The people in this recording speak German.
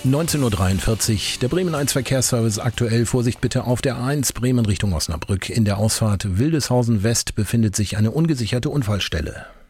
19:43 Uhr. Der Bremen 1 Verkehrsservice aktuell. Vorsicht bitte auf der A1 Bremen Richtung Osnabrück. In der Ausfahrt Wildeshausen West befindet sich eine ungesicherte Unfallstelle.